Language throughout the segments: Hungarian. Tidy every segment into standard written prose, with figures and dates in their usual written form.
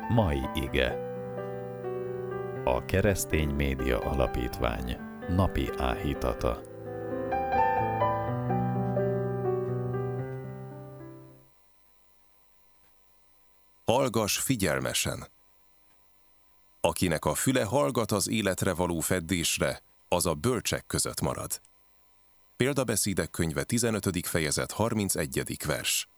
Mai ige. A Keresztény Média Alapítvány napi áhítata. Hallgass figyelmesen! Akinek a füle hallgat az életre való feddésre, az a bölcsek között marad. Példabeszédek könyve 15. fejezet 31. vers.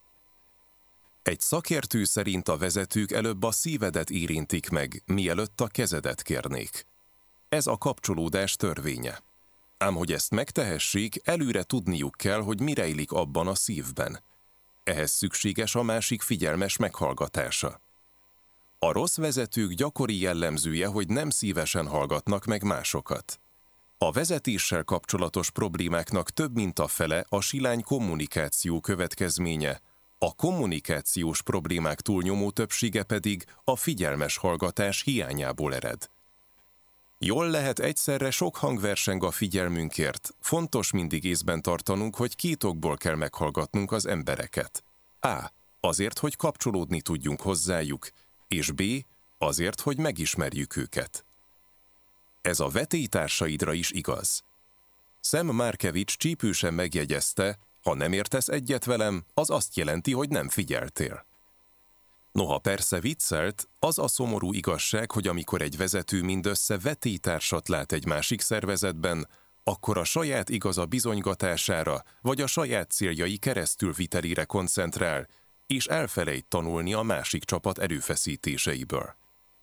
Egy szakértő szerint a vezetők előbb a szívedet érintik meg, mielőtt a kezedet kérnék. Ez a kapcsolódás törvénye. Ám hogy ezt megtehessék, előre tudniuk kell, hogy mi rejlik abban a szívben. Ehhez szükséges a másik figyelmes meghallgatása. A rossz vezetők gyakori jellemzője, hogy nem szívesen hallgatnak meg másokat. A vezetéssel kapcsolatos problémáknak több mint a fele a silány kommunikáció következménye, a kommunikációs problémák túlnyomó többsége pedig a figyelmes hallgatás hiányából ered. Jól lehet, egyszerre sok hang verseng a figyelmünkért, fontos mindig észben tartanunk, hogy két okból kell meghallgatnunk az embereket. A. Azért, hogy kapcsolódni tudjunk hozzájuk, és B. azért, hogy megismerjük őket. Ez a vetélytársaidra is igaz. Sam Markevich csípősen megjegyezte, ha nem értesz egyet velem, az azt jelenti, hogy nem figyeltél. Noha persze viccelt, az a szomorú igazság, hogy amikor egy vezető mindössze vetélytársat lát egy másik szervezetben, akkor a saját igaza bizonygatására vagy a saját céljai keresztülvitelére koncentrál, és elfelejt tanulni a másik csapat erőfeszítéseiből.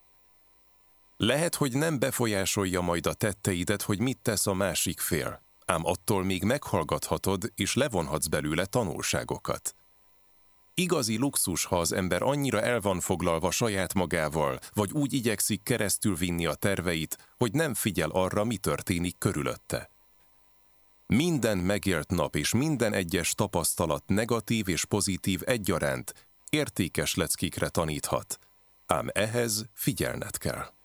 Lehet, hogy nem befolyásolja majd a tetteidet, hogy mit tesz a másik fél, ám attól még meghallgathatod és levonhatsz belőle tanulságokat. Igazi luxus, ha az ember annyira el van foglalva saját magával, vagy úgy igyekszik keresztül vinni a terveit, hogy nem figyel arra, mi történik körülötte. Minden megélt nap és minden egyes tapasztalat negatív és pozitív egyaránt értékes leckékre taníthat, ám ehhez figyelned kell.